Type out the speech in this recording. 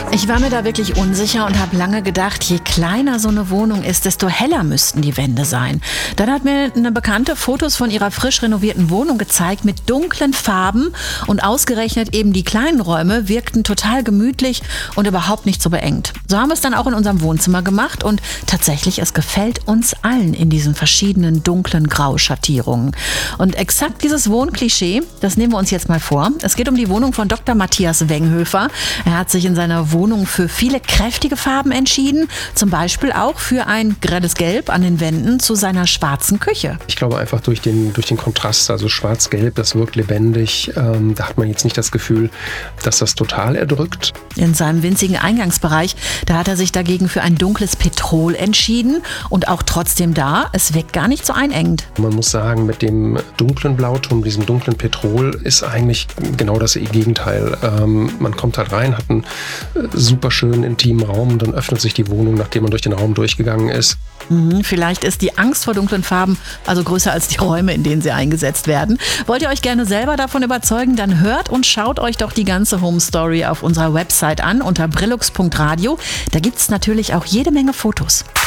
Ich war mir da wirklich unsicher und habe lange gedacht, je kleiner so eine Wohnung ist, desto heller müssten die Wände sein. Dann hat mir eine Bekannte Fotos von ihrer frisch renovierten Wohnung gezeigt mit dunklen Farben und ausgerechnet eben die kleinen Räume wirkten total gemütlich und überhaupt nicht so beengt. So haben wir es dann auch in unserem Wohnzimmer gemacht und tatsächlich, es gefällt uns allen in diesen verschiedenen dunklen Grauschattierungen. Und exakt dieses Wohnklischee, das nehmen wir uns jetzt mal vor. Es geht um die Wohnung von Dr. Matthias Wenghöfer. Er hat sich in seiner Wohnung für viele kräftige Farben entschieden, zum Beispiel auch für ein grelles Gelb an den Wänden zu seiner schwarzen Küche. Ich glaube einfach durch den Kontrast, also schwarz-gelb, das wirkt lebendig. Da hat man jetzt nicht das Gefühl, dass das total erdrückt. In seinem winzigen Eingangsbereich, da hat er sich dagegen für ein dunkles Petrol entschieden und auch trotzdem da, es wirkt gar nicht so einengend. Man muss sagen, mit dem dunklen Blauton, diesem dunklen Petrol ist eigentlich genau das Gegenteil. Man kommt halt rein, hat einen super schönen intimen Raum und dann öffnet sich die Wohnung, nachdem man durch den Raum durchgegangen ist. Vielleicht ist die Angst vor dunklen Farben also größer als die Räume, in denen sie eingesetzt werden. Wollt ihr euch gerne selber davon überzeugen, dann hört und schaut euch doch die ganze Home Story auf unserer Website an unter brillux.radio. Da gibt es natürlich auch jede Menge Fotos.